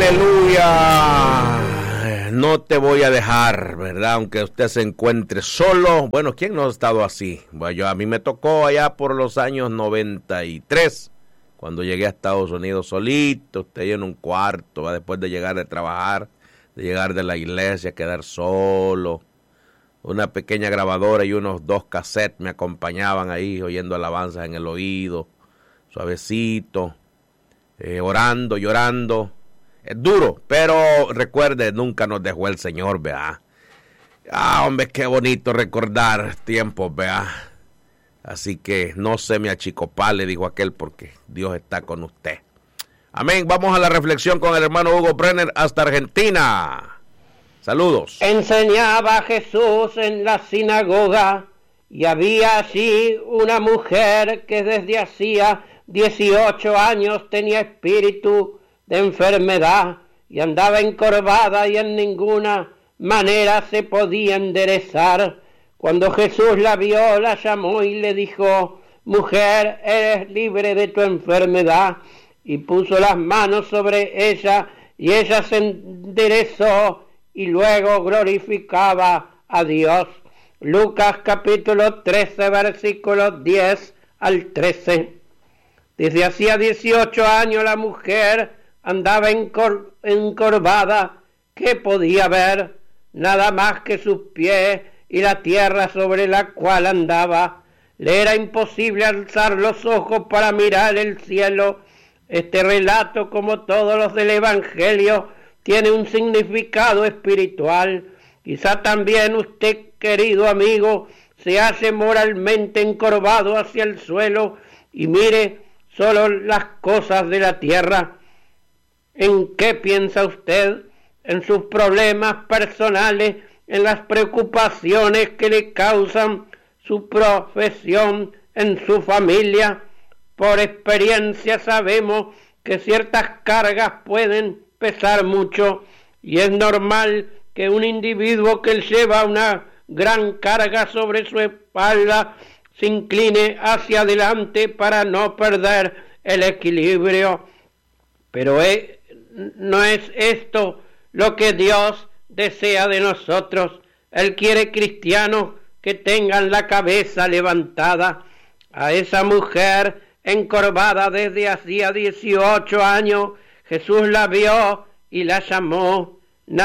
Aleluya. No te voy a dejar, ¿verdad? Aunque usted se encuentre solo. Bueno, ¿quién no ha estado así? Bueno, a mí me tocó allá por los años 93, cuando llegué a Estados Unidos solito, usted en un cuarto, ¿va? Después de llegar de trabajar, de llegar de la iglesia, quedar solo. Una pequeña grabadora y unos 2 cassettes me acompañaban ahí, oyendo alabanzas en el oído, suavecito, orando, llorando. Es duro, pero recuerde, nunca nos dejó el Señor, ¿verdad? Ah, hombre, qué bonito recordar tiempos, ¿verdad? Así que no se me achicopale, dijo aquel, porque Dios está con usted. Amén. Vamos a la reflexión con el hermano Hugo Brenner hasta Argentina. Saludos. Enseñaba Jesús en la sinagoga y había allí una mujer que desde hacía 18 años tenía espíritu de enfermedad y andaba encorvada y en ninguna manera se podía enderezar. Cuando Jesús la vio, la llamó y le dijo: mujer, eres libre de tu enfermedad. Y puso las manos sobre ella y ella se enderezó y luego glorificaba a Dios. Lucas capítulo 13, versículos 10 al 13. Desde hacía 18 años la mujer andaba encorvada. ¿Qué podía ver? Nada más que sus pies y la tierra sobre la cual andaba. Le era imposible alzar los ojos para mirar el cielo. Este relato, como todos los del Evangelio, tiene un significado espiritual. Quizá también usted, querido amigo, se hace moralmente encorvado hacia el suelo y mire solo las cosas de la tierra. ¿En qué piensa usted? En sus problemas personales, en las preocupaciones que le causan su profesión, en su familia. Por experiencia sabemos que ciertas cargas pueden pesar mucho y es normal que un individuo que lleva una gran carga sobre su espalda se incline hacia adelante para no perder el equilibrio. Pero no es esto lo que Dios desea de nosotros. Él quiere cristianos que tengan la cabeza levantada. A esa mujer encorvada desde hacía 18 años, Jesús la vio y la llamó.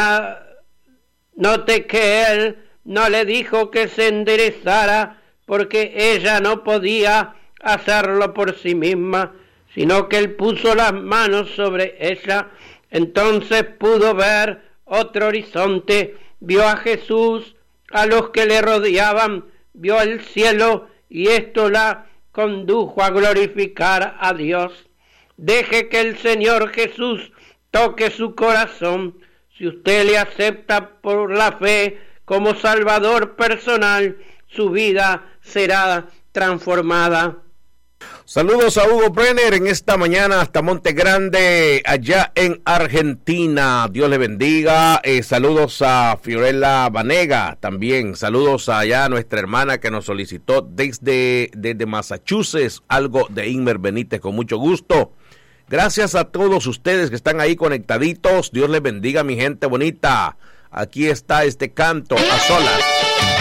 Note que Él no le dijo que se enderezara porque ella no podía hacerlo por sí misma, sino que Él puso las manos sobre ella. Entonces pudo ver otro horizonte, vio a Jesús, a los que le rodeaban, vio el cielo y esto la condujo a glorificar a Dios. Deje que el Señor Jesús toque su corazón. Si usted le acepta por la fe como Salvador personal, su vida será transformada. Saludos a Hugo Brenner en esta mañana hasta Monte Grande, allá en Argentina. Dios le bendiga. Saludos a Fiorella Vanega también. Saludos allá a nuestra hermana que nos solicitó desde Massachusetts algo de Inmer Benítez, con mucho gusto. Gracias a todos ustedes que están ahí conectaditos. Dios les bendiga, mi gente bonita. Aquí está este canto a solas.